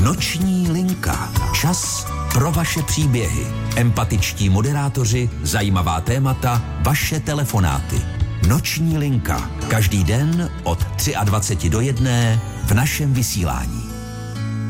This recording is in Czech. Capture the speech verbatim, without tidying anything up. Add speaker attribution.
Speaker 1: Noční linka. Čas pro vaše příběhy. Empatičtí moderátoři, zajímavá témata, vaše telefonáty. Noční linka. Každý den od dvacet tři do jedné v našem vysílání.